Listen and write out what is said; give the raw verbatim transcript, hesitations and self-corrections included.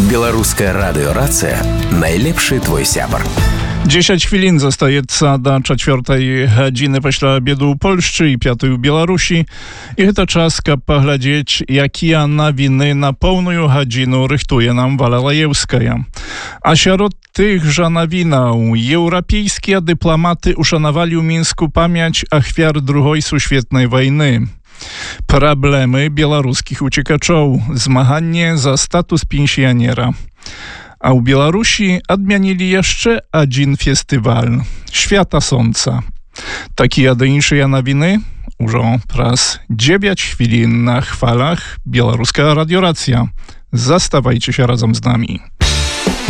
Беларуская радыёрацыя найлепшы твой сябар. dziesięć chwilin zostajeца do czwartej godziny пасля обеду ў Польшчы і пятой у Беларусі. І гэта час, каб паглядзець, якія навіны на поўную гадзіну рыхтуе нам Валя Лаеўская. А сярод тых жа навінаў еўрапейскія дыпламаты ушанавалі ў Мінску памяць ахвяр другой сусветнай вайны. Праблемы беларускіх уцекачоў, змаганне за статус пенсіянера. А ў Беларусі адмянілі яшчэ адзін фестываль Świata Сонца. Такія ды іншыя навіны ўжо праз дзевяць хвілін на хвалах Беларуская радыёрацыя. Заставайцеся разам з намі.